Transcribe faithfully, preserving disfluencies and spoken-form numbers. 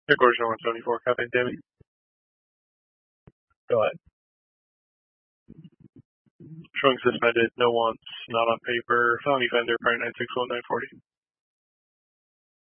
Recording one seventy-four, copy, Damien. Go ahead. Showing suspended, no wants, not on paper, felony offender, part nine six one nine forty.